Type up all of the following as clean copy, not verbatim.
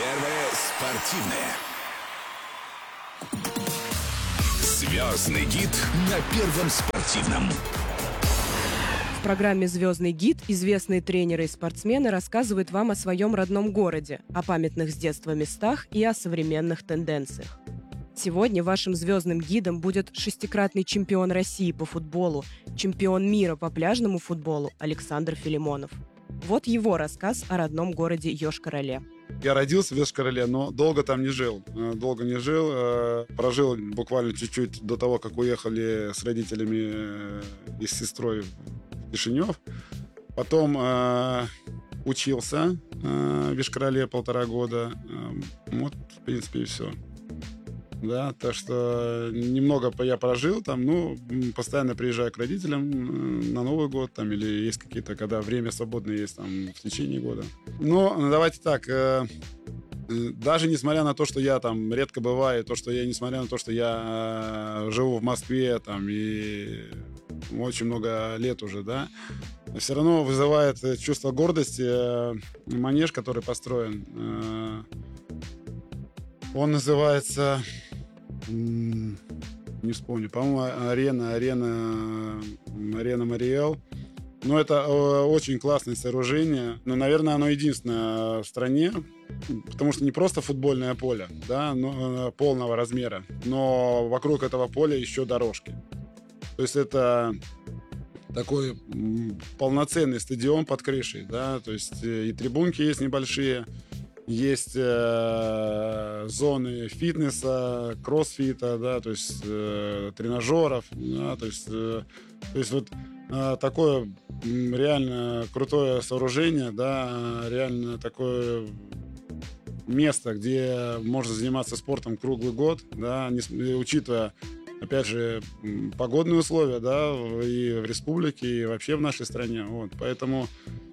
Первое спортивное. Звездный гид на Первом спортивном. В программе «Звездный гид» известные тренеры и спортсмены рассказывают вам о своем родном городе, о памятных с детства местах и о современных тенденциях. Сегодня вашим звездным гидом будет шестикратный чемпион России по футболу, чемпион мира по пляжному футболу Александр Филимонов. Вот его рассказ о родном городе Йошкар-Оле. Я родился в Йошкар-Оле, но долго там не жил. Прожил буквально чуть-чуть до того, как уехали с родителями и с сестрой в Кишинев. Потом учился в Йошкар-Оле 1,5 года. Вот, в принципе, и все. Да, так что немного я прожил там, постоянно приезжаю к родителям на Новый год там, или есть какие-то, когда время свободное есть там в течение года. Но давайте так, даже несмотря на то, что я там редко бываю, несмотря на то, что я живу в Москве там и очень много лет уже, да, все равно вызывает чувство гордости манеж, который построен. Он называется, не вспомню, по-моему, арена Мариэл. Но это очень классное сооружение. Но, наверное, оно единственное в стране, потому что не просто футбольное поле, да, но полного размера, но вокруг этого поля еще дорожки. То есть это такой полноценный стадион под крышей, да, то есть и трибунки есть небольшие. Есть зоны фитнеса, кроссфита, да, то есть тренажеров, да, то есть вот такое реально крутое сооружение, да, реально такое место, где можно заниматься спортом круглый год, да, учитывая, опять же, погодные условия, да, и в республике, и вообще в нашей стране, вот, поэтому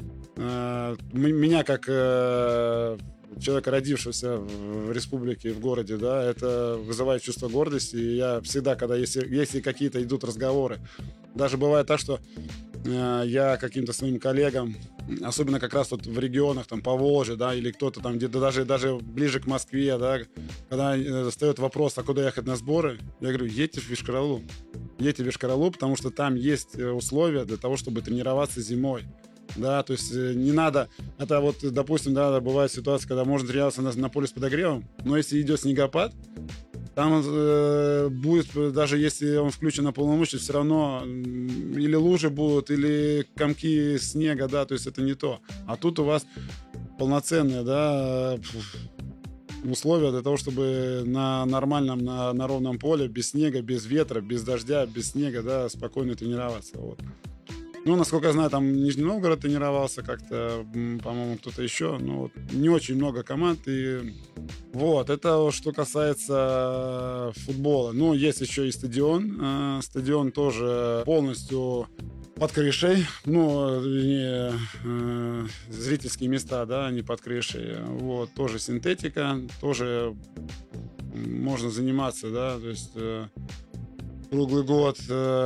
меня как человека, родившегося в республике, в городе, да, это вызывает чувство гордости. И я всегда, если какие-то идут разговоры, даже бывает так, что я каким-то своим коллегам, особенно как раз вот в регионах, там, Поволжье, да, или кто-то там где-то даже ближе к Москве, да, когда встает вопрос, а куда ехать на сборы, я говорю, едьте в Йошкар-Олу. Едьте в Йошкар-Олу, потому что там есть условия для того, чтобы тренироваться зимой. Да, то есть не надо, это вот, допустим, да, бывает ситуация, когда можно тренироваться на поле с подогревом, но если идет снегопад, там будет, даже если он включен на полную мощность, все равно или лужи будут, или комки снега, да, то есть это не то. А тут у вас полноценные, да, условия для того, чтобы на нормальном, на ровном поле, без снега, без ветра, без дождя, без снега, да, спокойно тренироваться, вот. Ну, насколько я знаю, там Нижний Новгород тренировался как-то, по-моему, кто-то еще. Ну, вот, не очень много команд. И вот, это что касается футбола. Ну, есть еще и стадион. Стадион тоже полностью под крышей. Ну, зрительские места, да, не под крышей. Вот, тоже синтетика. Тоже можно заниматься, да, то есть круглый год.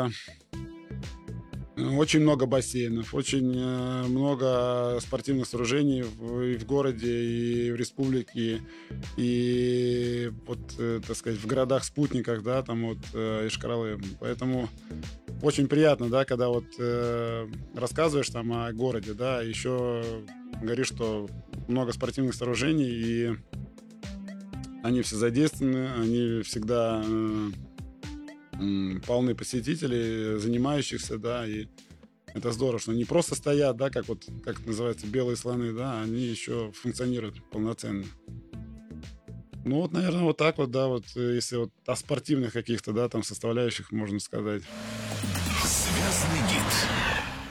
Очень много бассейнов, очень много спортивных сооружений и в городе, и в республике, и вот, так сказать, в городах-спутниках, да, там вот Йошкар-Оле. Поэтому очень приятно, да, когда вот рассказываешь там о городе, да, еще говоришь, что много спортивных сооружений, и они все задействованы, они всегда полны посетителей, занимающихся, да, и это здорово, что они не просто стоят, да, как это называется, белые слоны, да, они еще функционируют полноценно. Ну вот, наверное, вот так вот, да, вот, если вот о спортивных каких-то, да, там составляющих можно сказать. Звездный гид.